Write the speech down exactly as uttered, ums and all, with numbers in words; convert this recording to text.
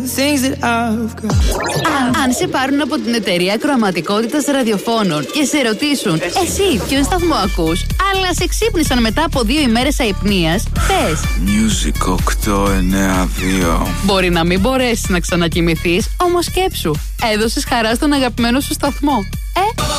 Αν σε πάρουν από την εταιρεία ακροαματικότητας ραδιοφώνων και σε ρωτήσουν εσύ ποιον σταθμό ακούς, αλλά σε ξύπνησαν μετά από δύο ημέρες αϊπνίας, πες Music οκτώ εννέα δύο. Μπορεί να μην μπορέσεις να ξανακοιμηθείς, όμως σκέψου, έδωσες χαρά στον αγαπημένο σου σταθμό. Ε,